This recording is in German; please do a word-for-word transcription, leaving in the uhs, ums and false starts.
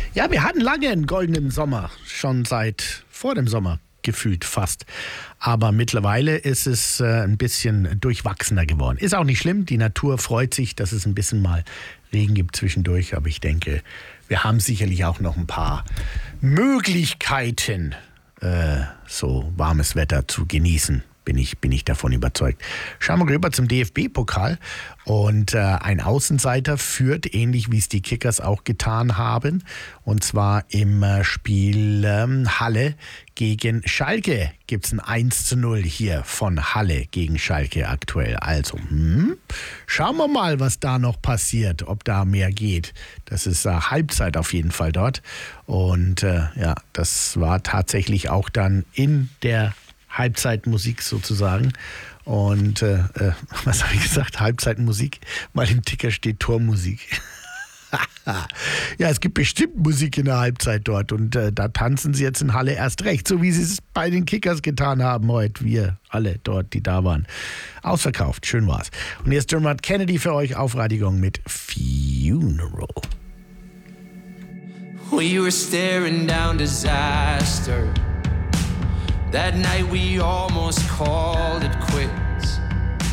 Ja, wir hatten lange einen goldenen Sommer, schon seit vor dem Sommer gefühlt fast. Aber mittlerweile ist es äh, ein bisschen durchwachsener geworden. Ist auch nicht schlimm, die Natur freut sich, dass es ein bisschen mal Regen gibt zwischendurch. Aber ich denke, wir haben sicherlich auch noch ein paar Möglichkeiten, äh, so warmes Wetter zu genießen. Bin ich, bin ich davon überzeugt. Schauen wir rüber zum D F B-Pokal. Und äh, ein Außenseiter führt, ähnlich wie es die Kickers auch getan haben. Und zwar im äh, Spiel ähm, Halle gegen Schalke gibt es ein eins zu null hier von Halle gegen Schalke aktuell. Also, hm, schauen wir mal, was da noch passiert, ob da mehr geht. Das ist äh, Halbzeit auf jeden Fall dort. Und äh, ja, das war tatsächlich auch dann in der Halbzeitmusik sozusagen. Und äh, äh, was habe ich gesagt? Halbzeitmusik, weil im Ticker steht Tormusik. Ja, es gibt bestimmt Musik in der Halbzeit dort und äh, da tanzen sie jetzt in Halle erst recht, so wie sie es bei den Kickers getan haben heute. Wir alle dort, die da waren. Ausverkauft, schön war's. Und jetzt Dermot Kennedy für euch auf Radigung mit Funeral. We were staring down disaster. That night we almost called it quits.